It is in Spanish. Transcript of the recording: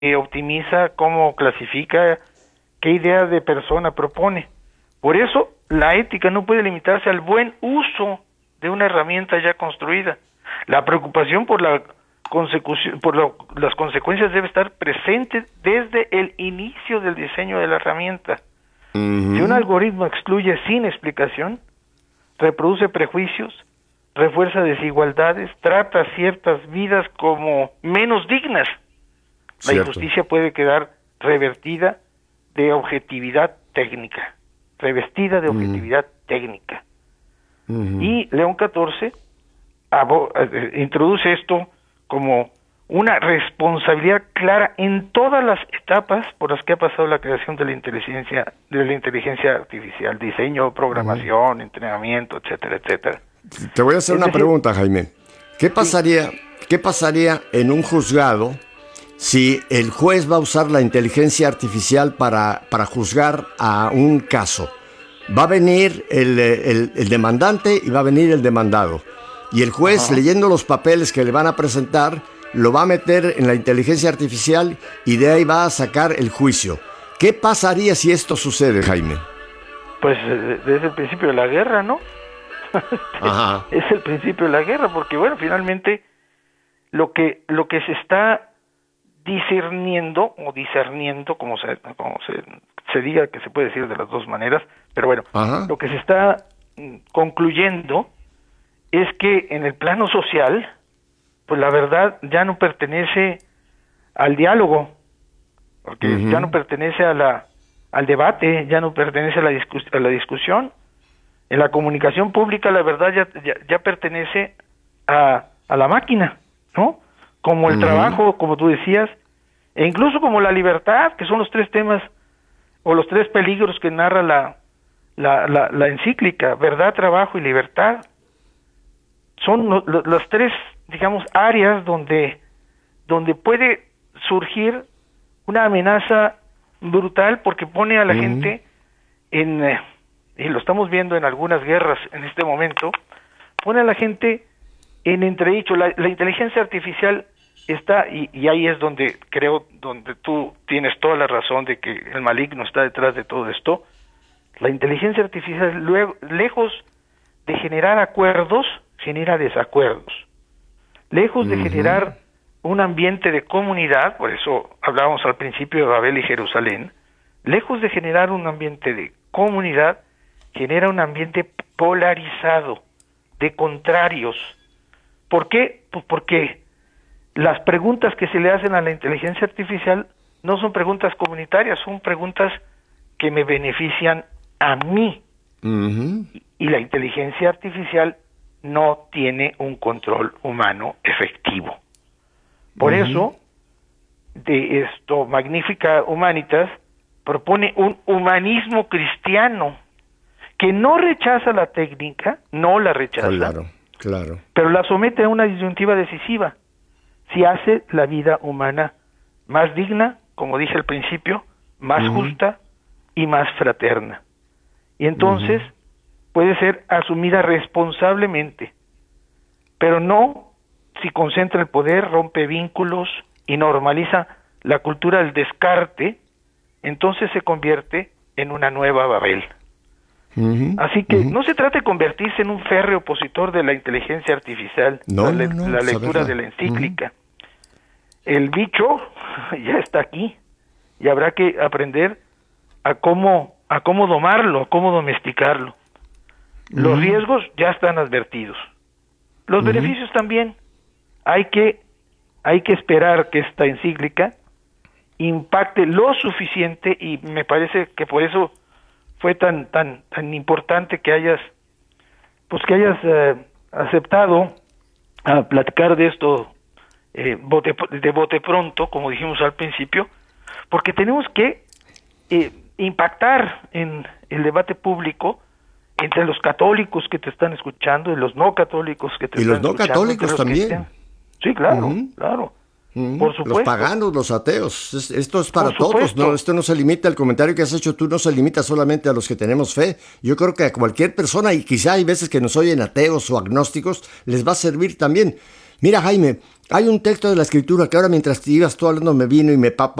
optimiza, cómo clasifica, qué idea de persona propone. Por eso, la ética no puede limitarse al buen uso de una herramienta ya construida. La preocupación por la consecución, las consecuencias debe estar presente desde el inicio del diseño de la herramienta. Si un algoritmo excluye sin explicación, reproduce prejuicios, refuerza desigualdades, trata ciertas vidas como menos dignas, la injusticia puede quedar revertida de objetividad técnica, revestida de objetividad técnica. Y León XIV introduce esto como una responsabilidad clara en todas las etapas por las que ha pasado la creación de la inteligencia artificial, diseño, programación, entrenamiento, etcétera, etcétera. Te voy a hacer una pregunta, Jaime. ¿Qué pasaría en un juzgado si el juez va a usar la inteligencia artificial para juzgar a un caso? Va a venir el demandante y va a venir el demandado. Y el juez, leyendo los papeles que le van a presentar, lo va a meter en la inteligencia artificial y de ahí va a sacar el juicio. ¿Qué pasaría si esto sucede, Jaime? Pues desde el principio de la guerra, ¿no? Es el principio de la guerra, porque bueno, finalmente lo que se está discerniendo, como se diga, que se puede decir de las dos maneras, pero bueno, lo que se está concluyendo es que en el plano social, pues la verdad ya no pertenece al diálogo, porque ya no pertenece al debate, ya no pertenece a la discusión. En la comunicación pública la verdad ya pertenece a la máquina, ¿no? Como el trabajo, como tú decías, e incluso como la libertad, que son los tres temas o los tres peligros que narra la encíclica: verdad, trabajo y libertad. Son las tres, digamos, áreas donde puede surgir una amenaza brutal, porque pone a la gente y lo estamos viendo en algunas guerras en este momento, pone a la gente en entredicho. La inteligencia artificial está, y ahí es donde tú tienes toda la razón de que el maligno está detrás de todo esto. La inteligencia artificial, lejos de generar acuerdos, genera desacuerdos. Lejos de generar un ambiente de comunidad, por eso hablábamos al principio de Babel y Jerusalén, lejos de generar un ambiente de comunidad, genera un ambiente polarizado, de contrarios. ¿Por qué? Pues porque las preguntas que se le hacen a la inteligencia artificial no son preguntas comunitarias, son preguntas que me benefician a mí. Y la inteligencia artificial no tiene un control humano efectivo. Por eso, de esto, Magnificat Humanitas propone un humanismo cristiano que no rechaza la técnica, no la rechaza, claro, pero la somete a una disyuntiva decisiva: si hace la vida humana más digna, como dije al principio, más justa y más fraterna. Y entonces puede ser asumida responsablemente, pero no si concentra el poder, rompe vínculos y normaliza la cultura del descarte. Entonces se convierte en una nueva Babel. Así que no se trata de convertirse en un férreo opositor de la inteligencia artificial, la lectura de la encíclica. El bicho ya está aquí y habrá que aprender a cómo domarlo, a cómo domesticarlo. Los riesgos ya están advertidos. Los beneficios también. Hay que esperar que esta encíclica impacte lo suficiente, y me parece que por eso fue tan importante que hayas aceptado a platicar de esto de bote pronto, como dijimos al principio, porque tenemos que impactar en el debate público entre los católicos que te están escuchando y los no católicos que te están escuchando. Y los no católicos también. Sí, claro, claro. Por supuesto. Los paganos, los ateos. Esto es para todos, ¿no? Esto no se limita, el comentario que has hecho tú no se limita solamente a los que tenemos fe. Yo creo que a cualquier persona, y quizá hay veces que nos oyen ateos o agnósticos, les va a servir también. Mira, Jaime, hay un texto de la Escritura que ahora mientras te ibas tú hablando me vino y me